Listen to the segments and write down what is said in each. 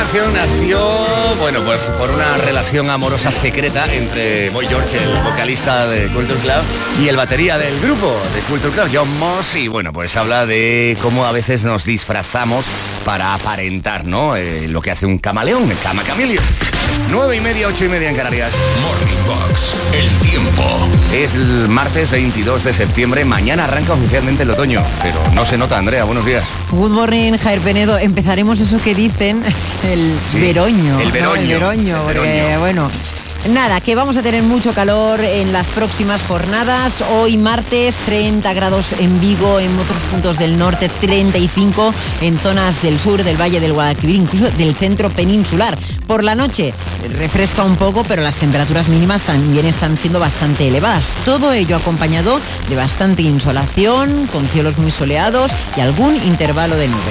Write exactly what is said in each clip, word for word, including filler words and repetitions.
canción nació, bueno, pues por una relación amorosa secreta entre Boy George, el vocalista de Culture Club, y el batería del grupo de Culture Club, John Moss, y bueno, pues habla de cómo a veces nos disfrazamos para aparentar, ¿no? Eh, lo que hace un camaleón, el Cama Chameleon. Nueve y media, ocho y media en Canarias. Morning Box, el tiempo. Es el martes veintidós de septiembre, mañana arranca oficialmente el otoño, pero no se nota, Andrea, buenos días. Good morning, Jair Penedo. Empezaremos eso que dicen, el sí, veroño. El veroño. ¿no? El veroño, el porque, veroño. bueno... Nada, que vamos a tener mucho calor en las próximas jornadas. Hoy martes, treinta grados en Vigo, en otros puntos del norte, treinta y cinco en zonas del sur, del Valle del Guadalquivir, incluso del centro peninsular. Por la noche refresca un poco, pero las temperaturas mínimas también están siendo bastante elevadas. Todo ello acompañado de bastante insolación, con cielos muy soleados y algún intervalo de nube.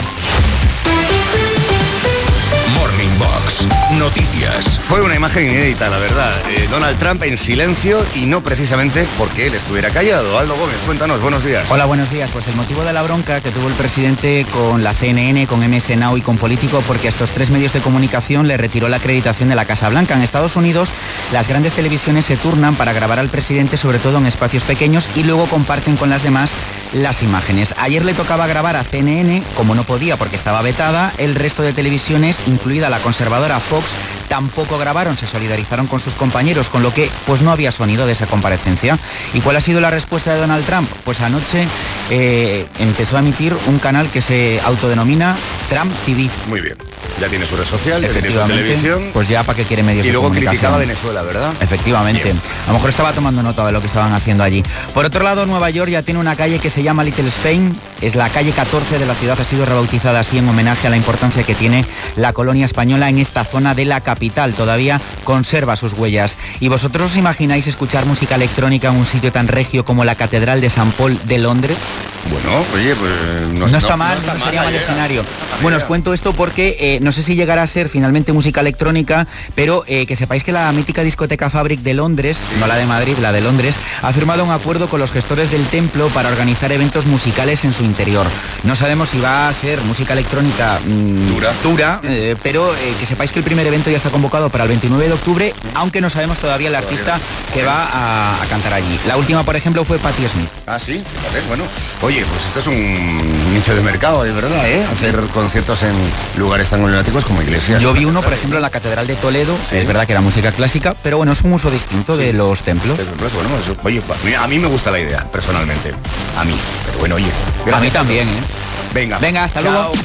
Morning Box, noticias. Fue una imagen inédita, la verdad. Eh, Donald Trump en silencio y no precisamente porque él estuviera callado. Aldo Gómez, cuéntanos, buenos días. Hola, buenos días. Pues el motivo de la bronca que tuvo el presidente con la C N N, con M S Now y con Político, porque a estos tres medios de comunicación le retiró la acreditación de la Casa Blanca. En Estados Unidos, las grandes televisiones se turnan para grabar al presidente, sobre todo en espacios pequeños, y luego comparten con las demás las imágenes. Ayer le tocaba grabar a C N N, como no podía porque estaba vetada. El resto de televisiones, incluida la conservadora Fox, tampoco grabaron, se solidarizaron con sus compañeros, con lo que pues no había sonido de esa comparecencia. ¿Y cuál ha sido la respuesta de Donald Trump? Pues anoche eh, empezó a emitir un canal que se autodenomina Trump T V. Muy bien. Ya tiene su red social, ya tiene su televisión. Pues ya para qué quiere medios y de comunicación. Y luego criticaba a Venezuela, ¿verdad? Efectivamente. Bien. A lo mejor estaba tomando nota de lo que estaban haciendo allí. Por otro lado, Nueva York ya tiene una calle que se llama Little Spain. Es la calle catorce de la ciudad, ha sido rebautizada así en homenaje a la importancia que tiene la colonia española en esta zona de la capital. Todavía conserva sus huellas. ¿Y vosotros os imagináis escuchar música electrónica en un sitio tan regio como la Catedral de San Paul de Londres? Bueno, oye, pues... No, no está no, mal, no, está no sería mal escenario. Bueno, os cuento esto porque eh, no sé si llegará a ser finalmente música electrónica, pero eh, que sepáis que la mítica discoteca Fabric de Londres, sí. no la de Madrid, la de Londres, ha firmado un acuerdo con los gestores del templo para organizar eventos musicales en su interior. No sabemos si va a ser música electrónica mmm, dura, dura eh, pero eh, que sepáis que el primer evento ya está convocado para el veintinueve de octubre, aunque no sabemos todavía el artista que va a, a cantar allí. La última, por ejemplo, fue Patti Smith. Ah, sí, fíjate, bueno. Oye, pues esto es un nicho de mercado, de verdad, ¿eh? Hacer conciertos en lugares tan emblemáticos como iglesias. Yo vi uno, por ejemplo, en la Catedral de Toledo. Sí. Es verdad que era música clásica, pero bueno, es un uso distinto sí. de los templos. Pues bueno, eso, oye, a mí me gusta la idea, personalmente. A mí. Pero bueno, oye. A mí también, ¿eh? Venga. Venga, hasta Chao. luego.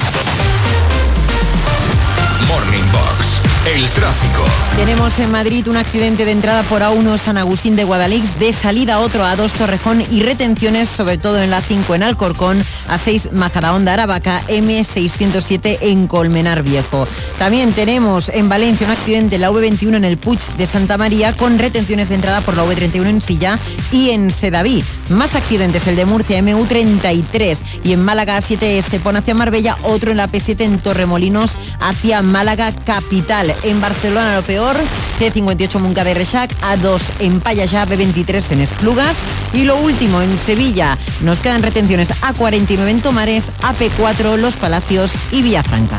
Morning Box, el tráfico. Tenemos en Madrid un accidente de entrada por A uno San Agustín de Guadalix, de salida otro A dos Torrejón y retenciones sobre todo en la cinco en Alcorcón, A seis Majadahonda Aravaca, eme seiscientos siete en Colmenar Viejo. También tenemos en Valencia un accidente en la U veintiuno en el Puig de Santa María con retenciones de entrada por la U treinta y uno en Silla y en Sedaví. Más accidentes, el de Murcia, eme u treinta y tres y en Málaga A siete Estepona hacia Marbella, otro en la P siete en Torremolinos hacia Málaga capital. En Barcelona lo peor, ce cincuenta y ocho Montcada y Reixac, A dos en Payallá, be veintitrés en Esplugas y lo último en Sevilla nos quedan retenciones A cuarenta y nueve en Tomares, A P cuatro Los Palacios y Villafranca.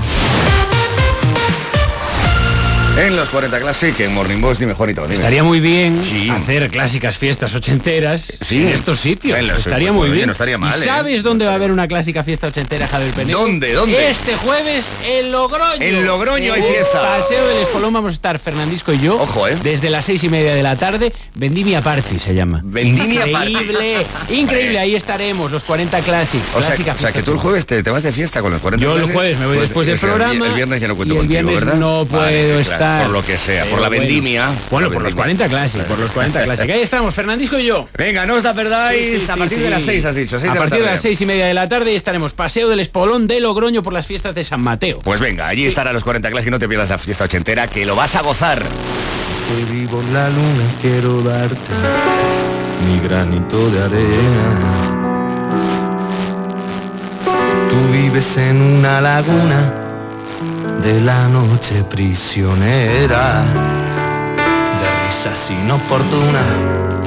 En los cuarenta Classic, en Morning Box, dime, Juanito. Dime. Estaría muy bien sí. hacer clásicas fiestas ochenteras sí. en estos sitios. En los, estaría pues, muy oye, bien. No estaría mal, ¿Y sabes eh? dónde va a haber una clásica fiesta ochentera, Javier Penedo? ¿Dónde? ¿Dónde? Este jueves en Logroño. En Logroño en hay fiesta. Paseo del Espolón vamos a estar Fernandisco y yo. Ojo, ¿eh? Desde las seis y media de la tarde. Vendimia Party se llama. Vendimia Party. Increíble, increíble. Ahí estaremos, los cuarenta Classic. O sea, o sea que tú el jueves te, te vas de fiesta con los cuarenta Yo Classic. el jueves me voy pues, después del programa. El viernes ya no cuento y el contigo, viernes ¿verdad? no puedo vale, estar. Claro, por lo que sea. Por la vendimia. Bueno, bueno por los cuarenta Classic, por los cuarenta Classic. Ahí estamos, Fernandisco y yo. Venga, no os la perdáis. Sí, sí, a partir sí, de las seis has dicho. seis a de partir la de las seis y media de la tarde estaremos Paseo del Espolón de Logroño por las fiestas de San Mateo. Pues venga, allí sí. estará los cuarenta Classic. No te pierdas la fiesta ochentera, que lo vas a gozar. Que vivo en la luna, quiero darte mi granito de arena. Tú vives en una laguna de la noche prisionera, de risas inoportunas